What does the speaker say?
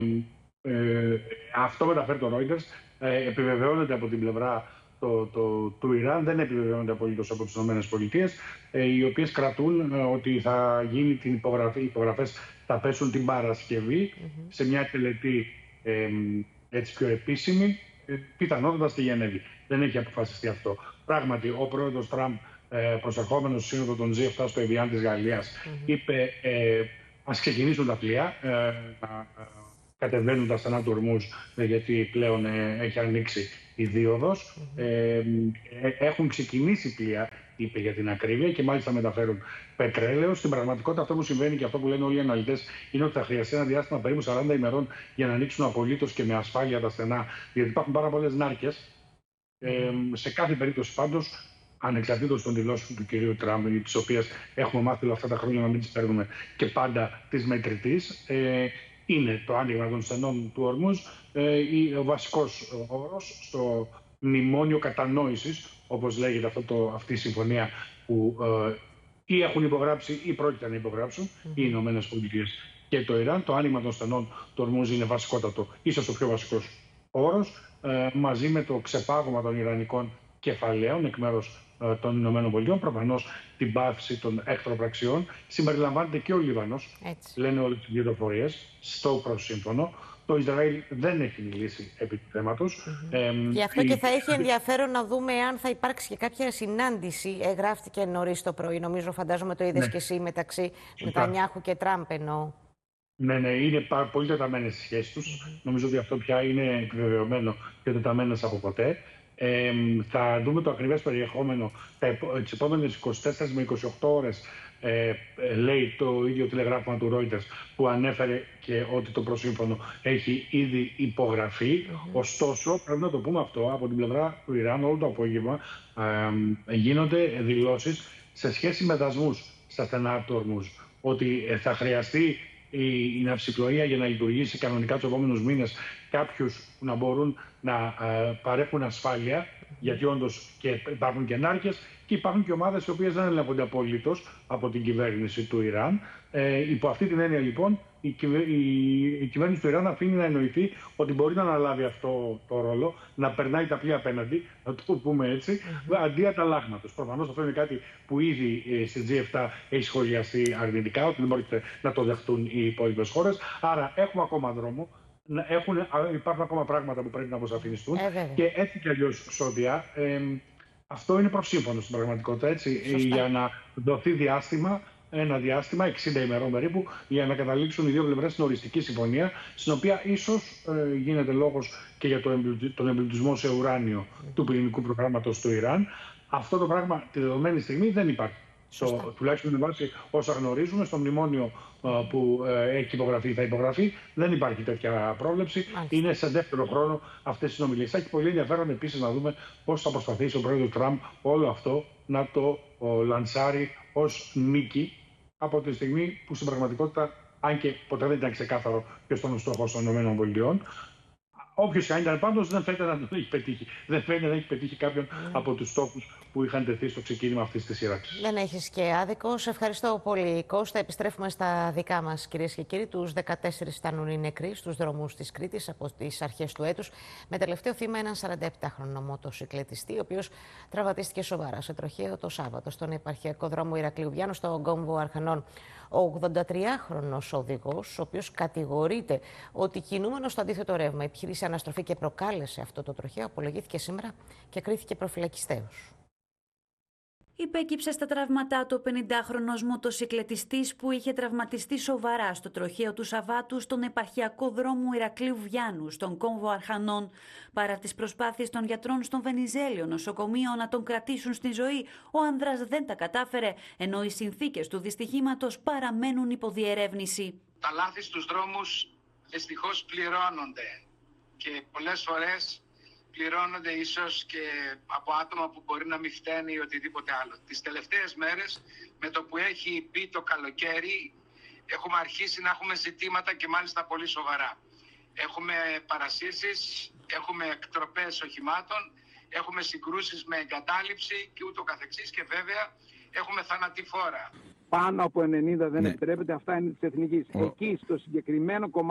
Αυτό μεταφέρει το Reuters. Επιβεβαιώνεται από την πλευρά του Ιράν, δεν επιβεβαιώνεται απολύτως από τις ΗΠΑ, οι οποίες κρατούν ότι θα γίνει οι υπογραφές θα πέσουν την Παρασκευή σε μια τελετή έτσι πιο επίσημη, πιθανότατα στη Γενέβη. Δεν έχει αποφασιστεί αυτό. Πράγματι, ο πρόεδρος Τραμπ, προσερχόμενος στη Σύνοδο των G7 στο Εβιάν της Γαλλίας, είπε ας ξεκινήσουν τα πλοία, να κατεβαίνουν τα στενά του Ορμούζ, γιατί πλέον έχει ανοίξει η δίωδος. Έχουν ξεκινήσει πλοία, είπε, για την ακρίβεια, και μάλιστα μεταφέρουν πετρέλαιο. Στην πραγματικότητα, αυτό που συμβαίνει και αυτό που λένε όλοι οι αναλυτές είναι ότι θα χρειαστεί ένα διάστημα περίπου 40 ημερών για να ανοίξουν απολύτως και με ασφάλεια τα στενά, γιατί υπάρχουν πάρα πολλές νάρκες. Σε κάθε περίπτωση πάντως, ανεξαρτήτως των δηλώσεων του κυρίου Τραμπ, τις οποίες έχουμε μάθει όλα αυτά τα χρόνια να μην τις παίρνουμε και πάντα τις μετρητής, είναι το άνοιγμα των στενών του Ορμούζ ο βασικός όρος στο μνημόνιο κατανόησης, όπως λέγεται αυτή η συμφωνία που ή έχουν υπογράψει ή πρόκειται να υπογράψουν οι Ηνωμένες Πολιτείες και το Ιράν. Το άνοιγμα των στενών του Ορμούζ είναι βασικότατο, ίσως ο πιο βασικός όρος, μαζί με το ξεπάγωμα των Ιρανικών κεφαλαίων εκ μέρους των Ηνωμένων Πολιτειών, προφανώς την πάυση των εχθροπραξιών. Συμπεριλαμβάνεται και ο Λίβανος, λένε όλες τις πληροφορίες, στο προσύμφωνο. Το Ισραήλ δεν έχει μιλήσει επί του θέματος. Γι' αυτό και θα έχει ενδιαφέρον να δούμε αν θα υπάρξει και κάποια συνάντηση. Γράφτηκε νωρίς το πρωί, νομίζω, φαντάζομαι το είδες και εσύ, μεταξύ Νετανιάχου και Τραμπ εννοώ. Ναι, είναι πολύ τεταμένες οι σχέσεις τους. Νομίζω ότι αυτό πια είναι επιβεβαιωμένο και τεταμένες από ποτέ. Θα δούμε το ακριβές περιεχόμενο τις επόμενες 24 με 28 ώρες, λέει το ίδιο τηλεγράφημα του Reuters, που ανέφερε και ότι το προσύμφωνο έχει ήδη υπογραφεί. Ωστόσο, πρέπει να το πούμε αυτό, από την πλευρά του Ιράν όλο το απόγευμα γίνονται δηλώσεις σε σχέση με δασμούς στα στενά του Ορμούζ, ότι θα χρειαστεί η ναυσιπλοεία για να λειτουργήσει κανονικά τους επόμενους μήνες κάποιους που να μπορούν να παρέχουν ασφάλεια, γιατί όντως και υπάρχουν και νάρκες και υπάρχουν και ομάδες οι οποίες δεν ελέγχονται απολύτως από την κυβέρνηση του Ιράν. Υπό αυτή την έννοια, λοιπόν, η κυβέρνηση του Ιράν αφήνει να εννοηθεί ότι μπορεί να αναλάβει αυτό το ρόλο, να περνάει τα πλοία απέναντι, να το πούμε έτσι, αντί αταλλάγματος. Προφανώς αυτό είναι κάτι που ήδη στη G7 έχει σχολιαστεί αρνητικά, ότι δεν μπορείτε να το δεχτούν οι υπόλοιπες χώρες. Άρα έχουμε ακόμα δρόμο. Υπάρχουν ακόμα πράγματα που πρέπει να αποσαφινιστούν. Και έτσι κι αλλιώς, Σόντια, αυτό είναι προσύμφωνο στην πραγματικότητα. Έτσι, για να δοθεί ένα διάστημα 60 ημερών περίπου, για να καταλήξουν οι δύο πλευρές στην οριστική συμφωνία, στην οποία ίσως γίνεται λόγος και για τον εμπλουτισμό σε ουράνιο του πυρηνικού προγράμματος του Ιράν. Αυτό το πράγμα τη δεδομένη στιγμή δεν υπάρχει. Τουλάχιστον με βάση όσα γνωρίζουμε, στο μνημόνιο που έχει υπογραφεί, θα υπογραφεί, δεν υπάρχει τέτοια πρόβλεψη. Είναι σε δεύτερο χρόνο αυτές οι συνομιλίες. Έχει πολύ ενδιαφέρον επίσης να δούμε πώς θα προσπαθήσει ο πρόεδρος Τραμπ όλο αυτό να το λανσάρει ως νίκη, από τη στιγμή που στην πραγματικότητα, αν και ποτέ δεν ήταν ξεκάθαρο ποιος ήταν ο στόχος των ΗΠΑ, όποιος και αν ήταν, πάντως δεν φαίνεται να τον έχει πετύχει. Δεν φαίνεται να έχει πετύχει κάποιον από τους στόχους που είχαν τεθεί στο ξεκίνημα αυτής της σύραξης. Δεν έχεις και άδικο. Σε ευχαριστώ πολύ, Κώστα. Επιστρέφουμε στα δικά μας, κυρίες και κύριοι. Τους 14 φτάνουν οι νεκροί στους δρόμους της Κρήτης από τις αρχές του έτους, με τελευταίο θύμα έναν 47χρονο μοτοσυκλετιστή, ο οποίος τραυματίστηκε σοβαρά σε τροχαίο το Σάββατο στον επαρχιακό δρόμο Ηρακλείου Βιάνου, στο κόμβο Αρχανών. Ο 83χρονος οδηγός, ο οποίος κατηγορείται ότι κινούμενος στο αντίθετο ρεύμα επιχείρησε αναστροφή και προκάλεσε αυτό το τροχαίο, απολογήθηκε σήμερα και κρίθηκε προφυλακιστέως. Υπέκυψε στα τραύματά του ο 50χρονος μοτοσυκλετιστής που είχε τραυματιστεί σοβαρά στο τροχαίο του Σαββάτου στον επαρχιακό δρόμο Ηρακλείου Βιάνου, στον κόμβο Αρχανών. Παρά τις προσπάθειες των γιατρών στον Βενιζέλιο νοσοκομείο να τον κρατήσουν στη ζωή, ο άνδρας δεν τα κατάφερε, ενώ οι συνθήκες του δυστυχήματος παραμένουν υποδιερεύνηση. Τα λάθη στους δρόμους δυστυχώς πληρώνονται και πολλές φορές πληρώνονται ίσως και από άτομα που μπορεί να μην φταίνει ή οτιδήποτε άλλο. Τις τελευταίες μέρες, με το που έχει μπει το καλοκαίρι, έχουμε αρχίσει να έχουμε ζητήματα και μάλιστα πολύ σοβαρά. Έχουμε παρασύρσεις, έχουμε εκτροπές οχημάτων, έχουμε συγκρούσεις με εγκατάλειψη και ούτω καθεξής, και βέβαια έχουμε θανατηφόρα. Πάνω από 90 δεν επιτρέπεται, αυτά είναι της εθνικής. Εκεί στο συγκεκριμένο κομμάτι